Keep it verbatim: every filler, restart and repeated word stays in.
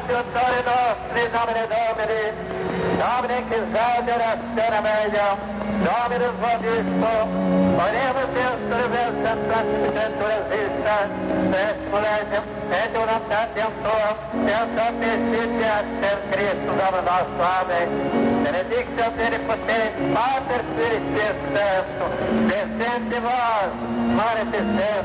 Aiutare nostri, nomine Domini, Domine che esagera stera meglio, Domine vobisco, oremus est reversam praxicentura vista, est muletem, et unam tantiam tuam, et omniscitia per Christus Domine nostro. Amen. Benedicta Omnipotens, Pater Spiritus Sanctus, descende vos, mare te